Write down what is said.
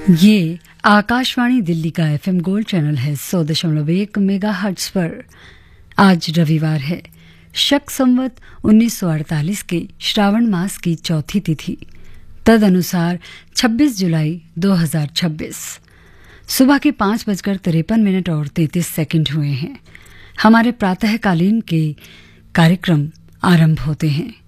ये आकाशवाणी दिल्ली का FM gold channel है 100.1 मेगाहर्ट्ज पर। आज रविवार है, शक संवत 1948 के श्रावण मास की चौथी तिथि, तदनुसार 26 जुलाई 2026। सुबह के 5:53 और 33 हुए हैं। हमारे प्रातःकालीन के कार्यक्रम आरंभ होते हैं।